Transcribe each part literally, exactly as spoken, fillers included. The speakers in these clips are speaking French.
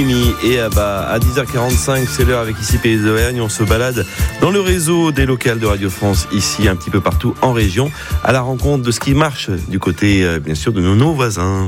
Et à, bah, à dix heures quarante-cinq, c'est l'heure avec Ici Pays d'Auvergne. On se balade dans le réseau des locales de Radio France, ici un petit peu partout en région, à la rencontre de ce qui marche du côté, euh, bien sûr, de nos, nos voisins.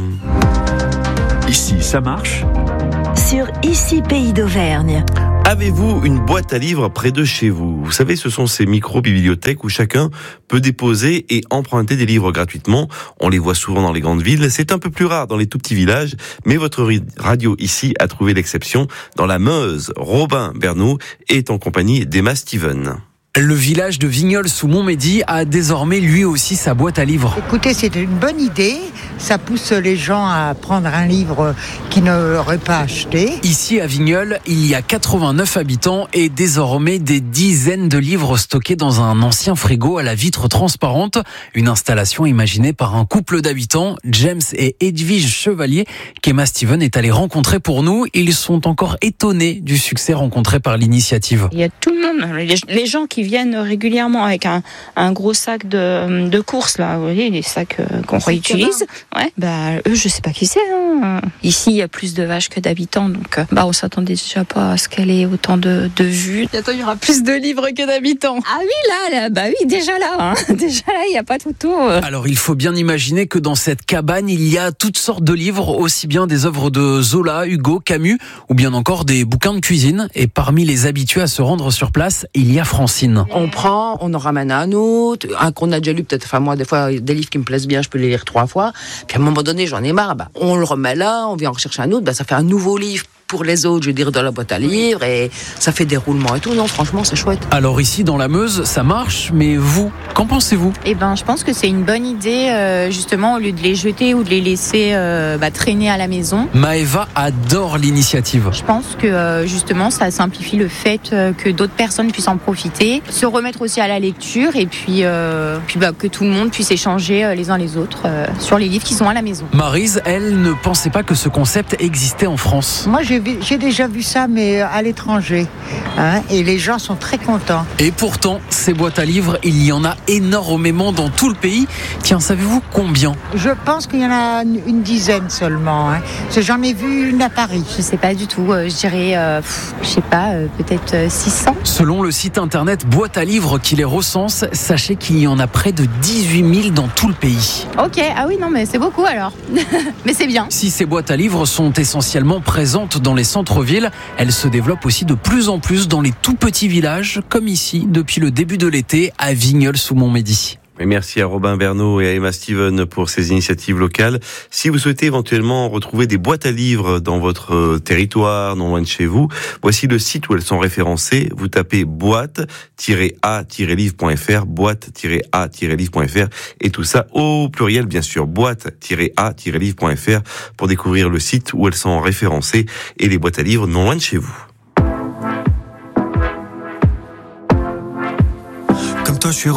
Ici, ça marche. Sur Ici Pays d'Auvergne. Avez-vous une boîte à livres près de chez vous ? Vous savez, ce sont ces micro-bibliothèques où chacun peut déposer et emprunter des livres gratuitement. On les voit souvent dans les grandes villes. C'est un peu plus rare dans les tout petits villages, mais votre radio ici a trouvé l'exception. Dans la Meuse, Robin Bernaud est en compagnie d'Emma Steven. Le village de Vignoles-sous-Montmédy a désormais lui aussi sa boîte à livres. Écoutez, c'est une bonne idée. Ça pousse les gens à prendre un livre qu'ils n'auraient pas acheté. Ici à Vignoles, il y a quatre-vingt-neuf habitants et désormais des dizaines de livres stockés dans un ancien frigo à la vitre transparente. Une installation imaginée par un couple d'habitants, James et Edwige Chevalier, qu'Emma Steven est allée rencontrer pour nous. Ils sont encore étonnés du succès rencontré par l'initiative. Il y a tout le monde, les, les gens qui viennent régulièrement avec un, un gros sac de, de courses, là, vous voyez, les sacs qu'on réutilise. Ouais, bah, eux, je sais pas qui c'est. Hein. Ici, il y a plus de vaches que d'habitants, donc bah, on s'attendait déjà pas à ce qu'elle ait autant de, de vues. Bientôt, il y aura plus de livres que d'habitants. Ah oui, là, là bah oui, déjà là, hein. déjà là, il n'y a pas tout tout. Alors, il faut bien imaginer que dans cette cabane, il y a toutes sortes de livres, aussi bien des œuvres de Zola, Hugo, Camus, ou bien encore des bouquins de cuisine. Et parmi les habitués à se rendre sur place, il y a Francine. On prend, on en ramène un autre, un qu'on a déjà lu peut-être, enfin moi des fois des livres qui me plaisent bien, je peux les lire trois fois, puis à un moment donné j'en ai marre, bah, on le remet là, on vient en rechercher un autre, bah, ça fait un nouveau livre pour les autres, je veux dire, dans la boîte à livres, et ça fait des roulements et tout, non franchement c'est chouette. Alors ici dans la Meuse, ça marche, mais vous, qu'en pensez-vous ? Eh ben je pense que c'est une bonne idée, euh, justement, au lieu de les jeter ou de les laisser euh, bah, traîner à la maison. Maëva adore l'initiative. Je pense que euh, justement ça simplifie le fait euh, que d'autres personnes puissent en profiter, se remettre aussi à la lecture et puis, euh, puis bah, que tout le monde puisse échanger euh, les uns les autres euh, sur les livres qui sont à la maison. Maryse, elle, ne pensait pas que ce concept existait en France. Moi j'ai, vu, j'ai déjà vu ça, mais à l'étranger, hein, et les gens sont très contents. Et pourtant, ces boîtes à livres, il y en a énormément dans tout le pays. Tiens, savez-vous combien ? Je pense qu'il y en a une dizaine seulement, hein. J'en ai vu une à Paris. Je sais pas du tout, euh, je dirais, euh, pff, je sais pas, euh, peut-être euh, six cents. Selon le site internet Boîte à livres qui les recense, sachez qu'il y en a près de dix-huit mille dans tout le pays. Ok, ah oui, non, mais c'est beaucoup alors. Mais c'est bien. Si ces boîtes à livres sont essentiellement présentes dans les centres-villes, elles se développent aussi de plus en plus dans les tout petits villages, comme ici, depuis le début de l'été, à Vignoles-sous-Montmédy. Et merci à Robin Bernaud et à Emma Steven pour ces initiatives locales. Si vous souhaitez éventuellement retrouver des boîtes à livres dans votre territoire, non loin de chez vous, voici le site où elles sont référencées. Vous tapez boîte tiret a tiret livre point f r, boîte tiret a tiret livre point f r, et tout ça au pluriel, bien sûr, boîte tiret a tiret livre point f r, pour découvrir le site où elles sont référencées et les boîtes à livres non loin de chez vous. Comme toi, je suis